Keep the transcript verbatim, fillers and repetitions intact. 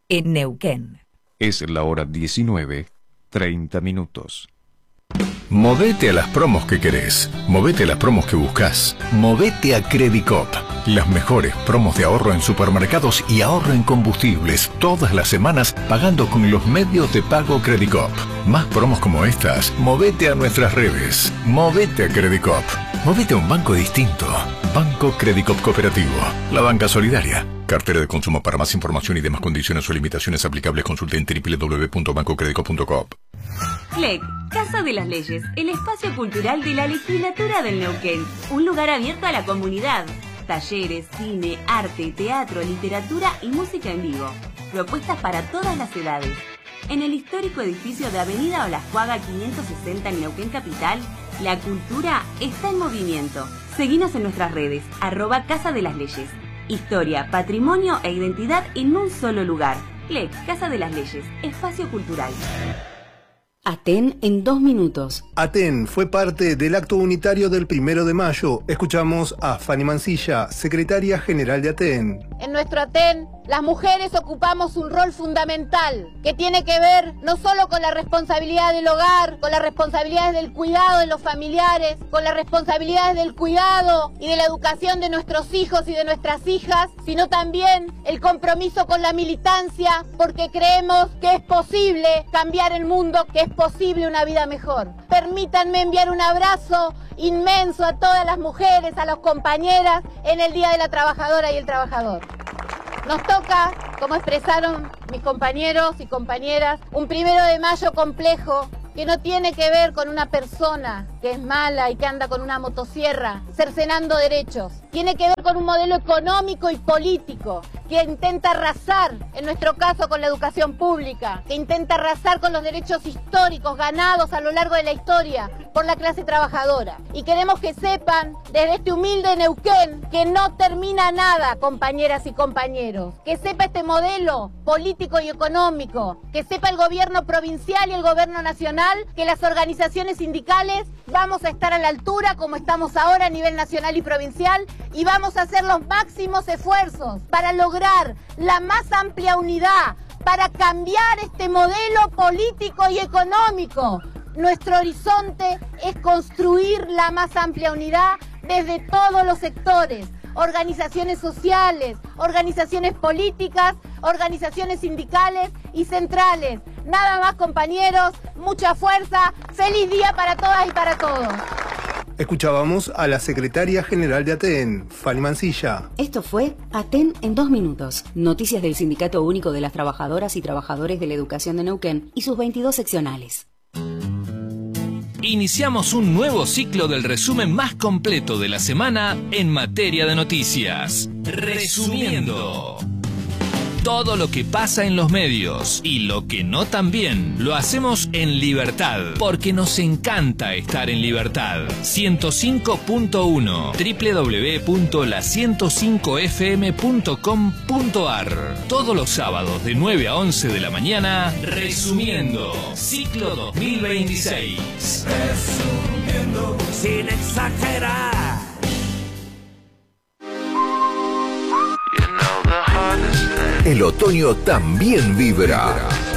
en Neuquén. Es la hora diecinueve, treinta minutos. Movete a las promos que querés. Movete a las promos que buscas. Movete a Credicop. Las mejores promos de ahorro en supermercados y ahorro en combustibles todas las semanas pagando con los medios de pago Credicop. Más promos como estas, movete a nuestras redes. Movete a Credicop. Movete a un banco distinto. Banco Credicop Cooperativo. La banca solidaria. Cartera de consumo. Para más información y demás condiciones o limitaciones aplicables, consulte en doble u doble u doble u punto banco credicop punto com. C L E C, Casa de las Leyes, el espacio cultural de la legislatura del Neuquén. Un lugar abierto a la comunidad. Talleres, cine, arte, teatro, literatura y música en vivo. Propuestas para todas las edades. En el histórico edificio de Avenida Olascuaga quinientos sesenta en Neuquén Capital, la cultura está en movimiento. Seguinos en nuestras redes, arroba Casa de las Leyes. Historia, patrimonio e identidad en un solo lugar. C L E C, Casa de las Leyes, espacio cultural. Aten en dos minutos. Aten fue parte del acto unitario del primero de mayo. Escuchamos a Fanny Mancilla, secretaria general de Aten. En nuestro Aten, las mujeres ocupamos un rol fundamental que tiene que ver no solo con la responsabilidad del hogar, con las responsabilidades del cuidado de los familiares, con las responsabilidades del cuidado y de la educación de nuestros hijos y de nuestras hijas, sino también el compromiso con la militancia, porque creemos que es posible cambiar el mundo, que es posible una vida mejor. Permítanme enviar un abrazo inmenso a todas las mujeres, a las compañeras en el Día de la Trabajadora y el Trabajador. Nos toca, como expresaron mis compañeros y compañeras, un primero de mayo complejo que no tiene que ver con una persona que es mala y que anda con una motosierra cercenando derechos. Tiene que ver con un modelo económico y político que intenta arrasar, en nuestro caso con la educación pública, que intenta arrasar con los derechos históricos ganados a lo largo de la historia por la clase trabajadora. Y queremos que sepan, desde este humilde Neuquén, que no termina nada, compañeras y compañeros. Que sepa este modelo político y económico, que sepa el gobierno provincial y el gobierno nacional, que las organizaciones sindicales vamos a estar a la altura como estamos ahora a nivel nacional y provincial y vamos a hacer los máximos esfuerzos para lograr la más amplia unidad, para cambiar este modelo político y económico. Nuestro horizonte es construir la más amplia unidad desde todos los sectores, organizaciones sociales, organizaciones políticas, organizaciones sindicales y centrales. Nada más, compañeros, mucha fuerza, feliz día para todas y para todos. Escuchábamos a la secretaria general de Aten, Fanny Mancilla. Esto fue Aten en dos minutos. Noticias del Sindicato Único de las Trabajadoras y Trabajadores de la Educación de Neuquén y sus veintidós seccionales. Iniciamos un nuevo ciclo del resumen más completo de la semana en materia de noticias. Resumiendo. Todo lo que pasa en los medios y lo que no también lo hacemos en libertad, porque nos encanta estar en libertad. ciento cinco punto uno doble u doble u doble u punto la ciento cinco f m punto com punto a r. Todos los sábados de nueve a once de la mañana, Resumiendo, ciclo dos mil veintiséis. Resumiendo, sin exagerar. El otoño también vibra.